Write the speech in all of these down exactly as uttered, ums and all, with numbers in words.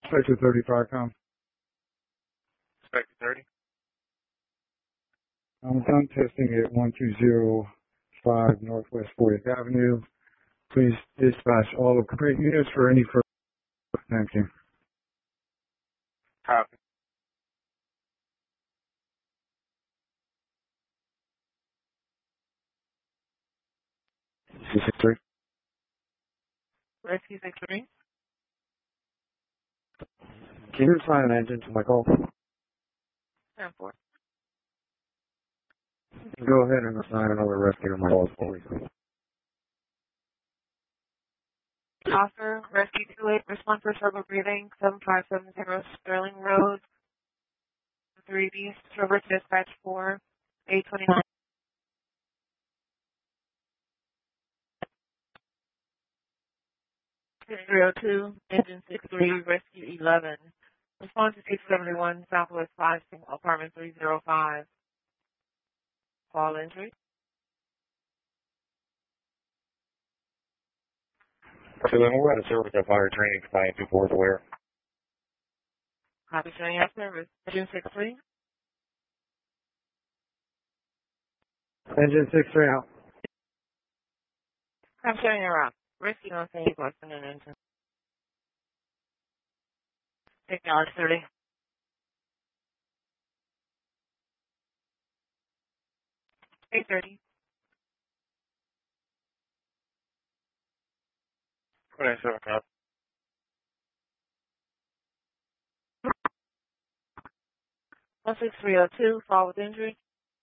Sector thirty-five, com. Sector thirty. I'm done testing at one two zero five Northwest fortieth Avenue. Please dispatch all appropriate units for any further. Thank you. Copy. six six three. Rescue six three. Can you assign an engine to my call? ten four. Go ahead and assign another rescue to my call, please. Officer, Rescue two eight, respond for struggle breathing, seven five seven zero Sterling Road, three B, Silver Dispatch four, eight twenty-nine. six three oh two, engine six three, rescue eleven. Respond to six seventy-one, Southwest five, apartment three oh five. Fall injury. So then we're at a service of fire training compliant to fourth aware. Copy showing your service. Engine six three. Engine six three out. Copy showing your route. Rescue on scene, Boston and engine. Technology thirty. eight thirty. twenty-seven, copy. one six three oh two, fall with injury.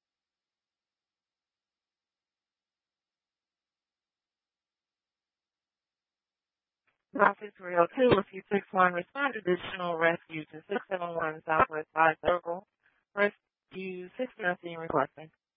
one six three oh two, if you six one, respond to additional rescue to six seven one Southwest five Circle. Rescue six nothing requesting.